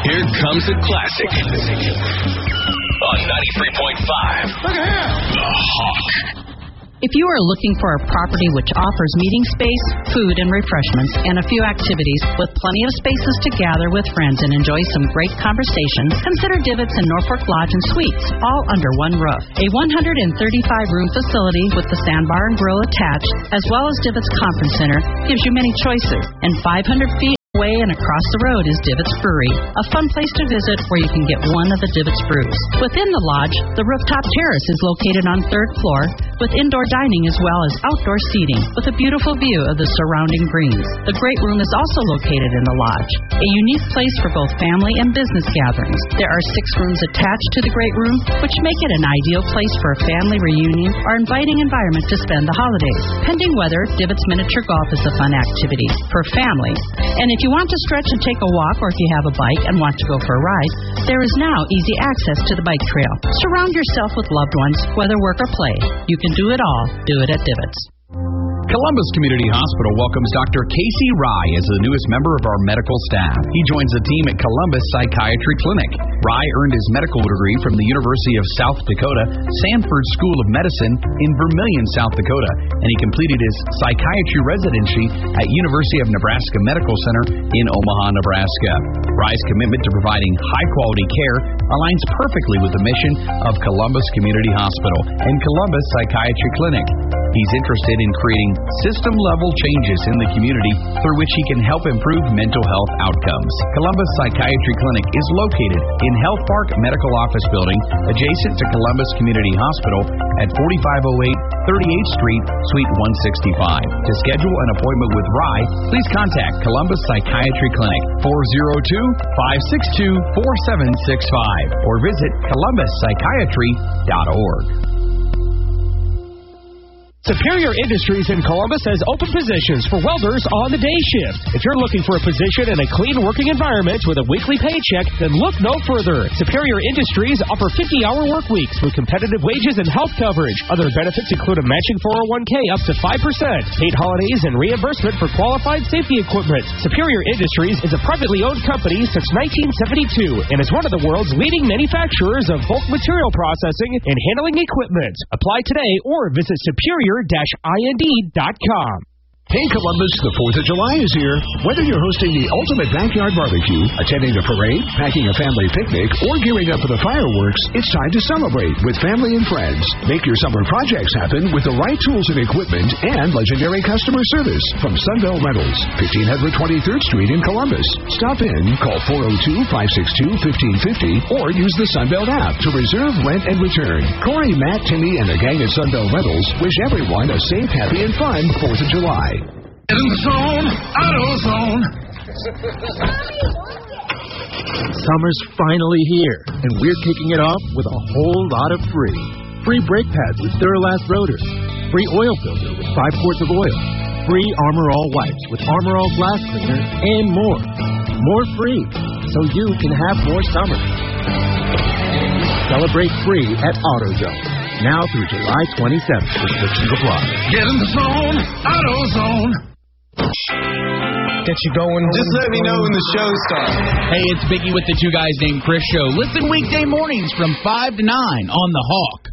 Here comes a classic on 93.5. Look at him. The Hawk. If you are looking for a property which offers meeting space, food and refreshments, and a few activities with plenty of spaces to gather with friends and enjoy some great conversations, consider Divots and Norfolk Lodge and Suites, all under one roof. A 135-room facility with the sandbar and grill attached, as well as Divots Conference Center, gives you many choices. And 500 feet away and across the road is Divots Brewery, a fun place to visit where you can get one of the Divots brews. Within the lodge, the rooftop terrace is located on 3rd floor with indoor dining as well as outdoor seating with a beautiful view of the surrounding greens. The great room is also located in the lodge, a unique place for both family and business gatherings. There are 6 rooms attached to the great room, which make it an ideal place for a family reunion or inviting environment to spend the holidays. Pending weather, Divots Miniature Golf is a fun activity for family. And if you want to stretch and take a walk, or if you have a bike and want to go for a ride, there is now easy access to the bike trail. Surround yourself with loved ones, whether work or play. You can do it all. Do it at Divots. Columbus Community Hospital welcomes Dr. Casey Rye as the newest member of our medical staff. He joins the team at Columbus Psychiatry Clinic. Rye earned his medical degree from the University of South Dakota, Sanford School of Medicine in Vermillion, South Dakota, and he completed his psychiatry residency at University of Nebraska Medical Center in Omaha, Nebraska. Rye's commitment to providing high-quality care aligns perfectly with the mission of Columbus Community Hospital and Columbus Psychiatry Clinic. He's interested in creating system-level changes in the community through which he can help improve mental health outcomes. Columbus Psychiatry Clinic is located in Health Park Medical Office Building, adjacent to Columbus Community Hospital at 4508 38th Street, Suite 165. To schedule an appointment with Rye, please contact Columbus Psychiatry Clinic, 402-562-4765, or visit columbuspsychiatry.org. Superior Industries in Columbus has open positions for welders on the day shift. If you're looking for a position in a clean working environment with a weekly paycheck, then look no further. Superior Industries offer 50-hour work weeks with competitive wages and health coverage. Other benefits include a matching 401k up to 5%, paid holidays, and reimbursement for qualified safety equipment. Superior Industries is a privately owned company since 1972 and is one of the world's leading manufacturers of bulk material processing and handling equipment. Apply today or visit superior-ind.com. Hey Columbus, the 4th of July is here. Whether you're hosting the ultimate backyard barbecue, attending a parade, packing a family picnic, or gearing up for the fireworks, it's time to celebrate with family and friends. Make your summer projects happen with the right tools and equipment and legendary customer service from Sunbelt Rentals, 1500 23rd Street in Columbus. Stop in, call 402-562-1550, or use the Sunbelt app to reserve, rent, and return. Corey, Matt, Timmy, and the gang at Sunbelt Rentals wish everyone a safe, happy, and fun 4th of July. In the zone, AutoZone. Summer's finally here, and we're kicking it off with a whole lot of free. Free brake pads with Duralast rotors. Free oil filter with 5 quarts of oil. Free Armor All wipes with Armor All glass cleaner, and more. More free, so you can have more summer. Celebrate free at AutoZone. Now through July 27th. Restrictions apply. Get in the zone, AutoZone. Get you going. Just let me know when the show starts. Hey, it's Biggie with the Two Guys Named Chris show. Listen weekday mornings from 5 to 9 on The Hawk.